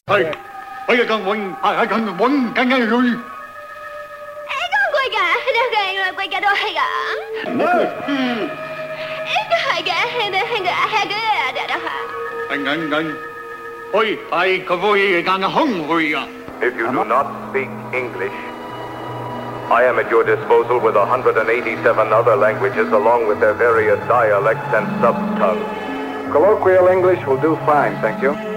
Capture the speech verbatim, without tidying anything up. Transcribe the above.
係，我要更穩，係更穩，更加要。 Quay cả, quay cả đôi hay cả. Ừ. Hai cái, hai cái, hai cái, hai cái đó hả? Anh anh anh, ôi, ai có vui càng hung vui à? If you do not speak English, I am at your disposal with one hundred eighty-seven other languages along with their various dialects and sub-tongues. Colloquial English will do fine, thank you.